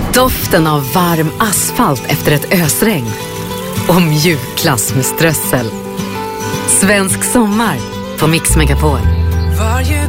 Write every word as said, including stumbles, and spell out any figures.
Doften av varm asfalt efter ett ösregn. Och mjukglass med strössel. Svensk sommar på Mix Megapol. Varje